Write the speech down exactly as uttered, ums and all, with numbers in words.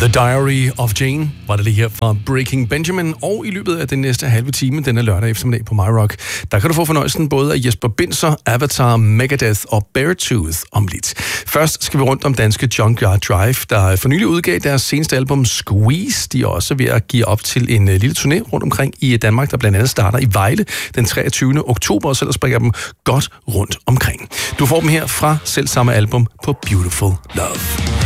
The Diary of Jane var det lige her fra Breaking Benjamin, og i løbet af den næste halve time, denne lørdag eftermiddag på MyRock, der kan du få fornøjelsen både af Jesper Binzer, Avatar, Megadeth og Beartooth om lidt. Først skal vi rundt om danske Junkyard Drive, der for nylig udgav deres seneste album Squeeze. De er også ved at give op til en lille turné rundt omkring i Danmark, der blandt andet starter i Vejle den treogtyvende oktober, og så ellers springer dem godt rundt omkring. Du får dem her fra selv samme album på Beautiful Love.